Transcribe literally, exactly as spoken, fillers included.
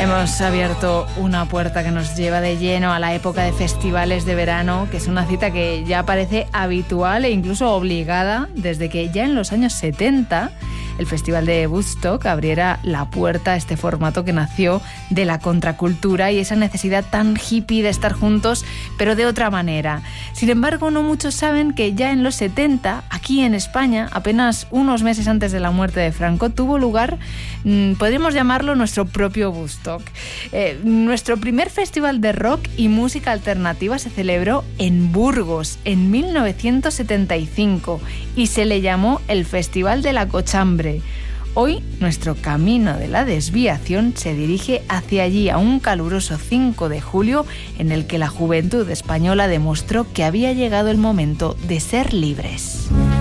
Hemos abierto una puerta que nos lleva de lleno a la época de festivales de verano, que es una cita que ya parece habitual e incluso obligada desde que ya en los años setenta el Festival de Woodstock abriera la puerta a este formato que nació de la contracultura y esa necesidad tan hippie de estar juntos, pero de otra manera. Sin embargo, no muchos saben que ya en los setenta, aquí en España, apenas unos meses antes de la muerte de Franco, tuvo lugar, mmm, podríamos llamarlo nuestro propio Woodstock. Eh, nuestro primer festival de rock y música alternativa se celebró en Burgos en mil novecientos setenta y cinco y se le llamó el Festival de la Cochambre. Hoy nuestro camino de la desviación se dirige hacia allí, a un caluroso cinco de julio en el que la juventud española demostró que había llegado el momento de ser libres.